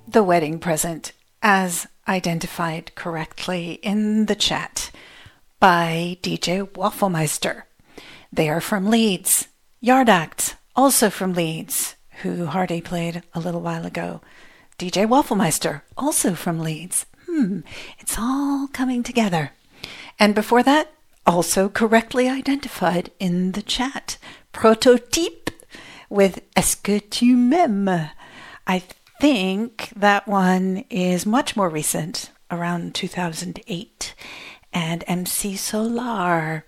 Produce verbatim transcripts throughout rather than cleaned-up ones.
The Wedding Present, as identified correctly in the chat by D J Wafflemeister. They are from Leeds. Yard Act, also from Leeds, who Hardy played a little while ago. D J Wafflemeister, also from Leeds. Hmm, it's all coming together. And before that, also correctly identified in the chat, Prototype with Est-ce que tu m'aimes? I think that one is much more recent, around two thousand eight, and M C Solar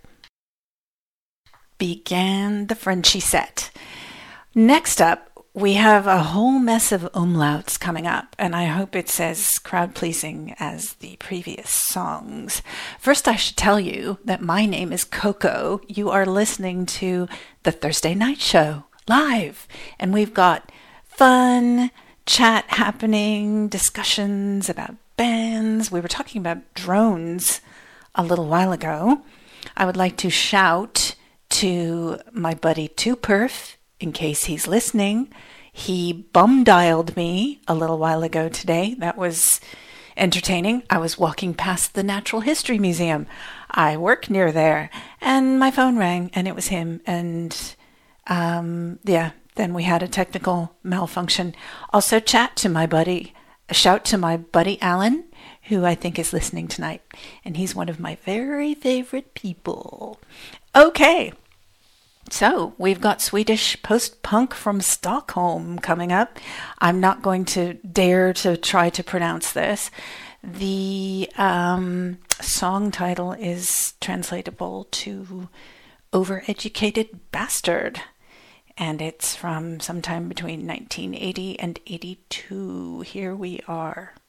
began the Frenchy set. Next up, we have a whole mess of umlauts coming up, and I hope it's as crowd-pleasing as the previous songs. First, I should tell you that my name is Coco. You are listening to the Thursday Night Show live, and we've got fun chat happening, discussions about bands. We were talking about drones a little while ago. I would like to shout to my buddy Two Perf, in case he's listening. He bum dialed me a little while ago today. That was entertaining. I was walking past the Natural History Museum. I work near there, and my phone rang, and it was him. And um, yeah, then we had a technical malfunction. Also, chat to my buddy, a shout to my buddy Alan, who I think is listening tonight, and he's one of my very favorite people. Okay. So, we've got Swedish post-punk from Stockholm coming up. I'm not going to dare to try to pronounce this. The um, song title is translatable to Overeducated Bastard, and it's from sometime between nineteen eighty and eighty-two. Here we are.